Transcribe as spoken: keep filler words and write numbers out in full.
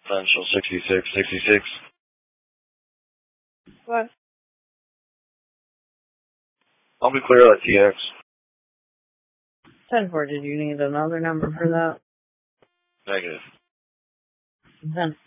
Central sixty-six sixty-six. What? I'll be clear at T X. ten four, did you need another number for that? Negative. Then